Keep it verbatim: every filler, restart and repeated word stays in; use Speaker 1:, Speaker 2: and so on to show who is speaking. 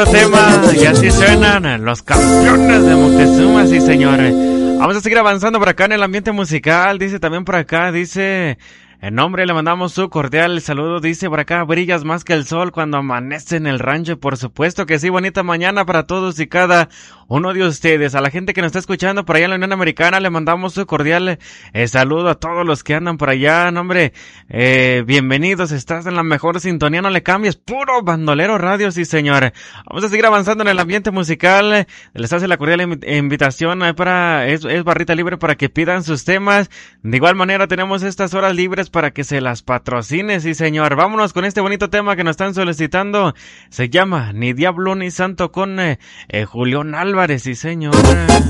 Speaker 1: bonito tema. Y así suenan los campeones de Moctezuma, sí señores. Vamos a seguir avanzando por acá en el ambiente musical. Dice también por acá, dice... En nombre le mandamos su cordial saludo, dice por acá, brillas más que el sol cuando amanece en el rancho, por supuesto que sí, bonita mañana para todos y cada uno de ustedes. A la gente que nos está escuchando por allá en la Unión Americana le mandamos su cordial eh, saludo a todos los que andan por allá, no, hombre, eh, bienvenidos, estás en la mejor sintonía, no le cambies, puro bandolero radio, sí señor. Vamos a seguir avanzando en el ambiente musical, les hace la cordial inv- invitación eh, para, es, es barrita libre para que pidan sus temas, de igual manera tenemos estas horas libres para que se las patrocine, sí señor. Vámonos con este bonito tema que nos están solicitando. Se llama Ni Diablo ni Santo con eh, eh, Julián Álvarez, sí señor.